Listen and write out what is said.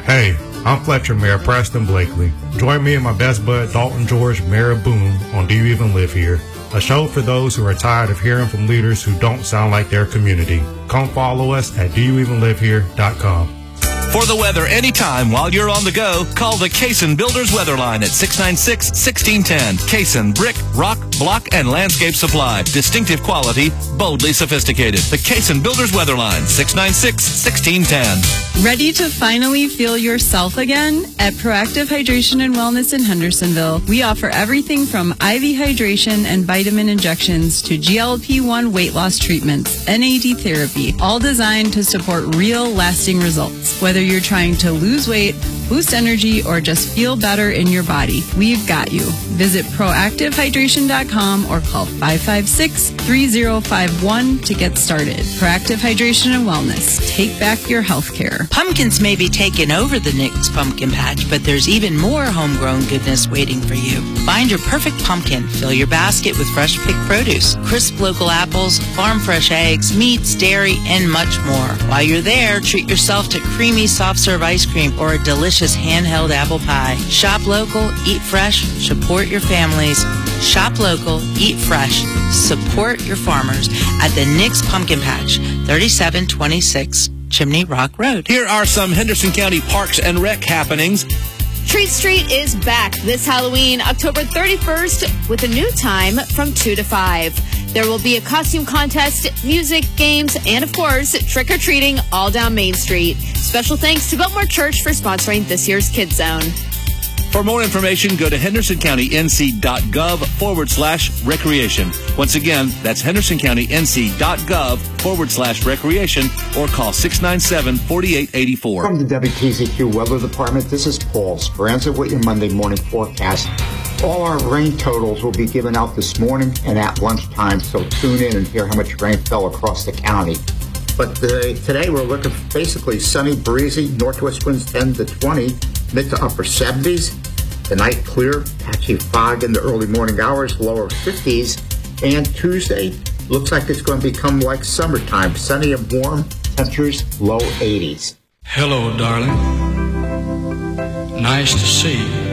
Hey, I'm Fletcher Mayor Preston Blakely. Join me and my best bud Dalton George, Mayor of Boone, on Do You Even Live Here? A show for those who are tired of hearing from leaders who don't sound like their community. Come follow us at doyouevenlivehere.com. For the weather anytime while you're on the go, call the Cason Builders Weather Line at 696-1610. Cason Brick, Rock, Block, and Landscape Supply. Distinctive quality, boldly sophisticated. The Cason Builders Weather Line, 696-1610. Ready to finally feel yourself again? At Proactive Hydration and Wellness in Hendersonville, we offer everything from IV hydration and vitamin injections to GLP-1 weight loss treatments, NAD therapy, all designed to support real, lasting results. Whether you're trying to lose weight, boost energy, or just feel better in your body, we've got you. Visit proactivehydration.com or call 556-3051 to get started. Proactive Hydration and Wellness. Take back your health care. Pumpkins may be taking over the Nick's Pumpkin Patch, but there's even more homegrown goodness waiting for you. Find your perfect pumpkin. Fill your basket with fresh picked produce, crisp local apples, farm fresh eggs, meats, dairy, and much more. While you're there, treat yourself to creamy soft serve ice cream or a delicious handheld apple pie. Shop local, eat fresh, support your families. Shop local, eat fresh, support your farmers at the Nick's Pumpkin Patch, 3726 Chimney Rock Road. Here are some Henderson County Parks and Rec happenings. Treat Street is back this Halloween, October 31st, with a new time from 2 to 5. There will be a costume contest, music, games, and, of course, trick-or-treating all down Main Street. Special thanks to Biltmore Church for sponsoring this year's Kids Zone. For more information, go to hendersoncounty.nc.gov/recreation. Once again, that's hendersoncounty.nc.gov/recreation or call 697-4884. From the WTZQ Weather Department, this is Paul Speranza with your Monday morning forecast. All our rain totals will be given out this morning and at lunchtime, so tune in and hear how much rain fell across the county. But today we're looking for basically sunny, breezy, northwest winds 10 to 20, mid to upper 70s. The night clear, patchy fog in the early morning hours, lower 50s. And Tuesday looks like it's going to become like summertime, sunny and warm, temperatures low 80s. Hello, darling. Nice to see you.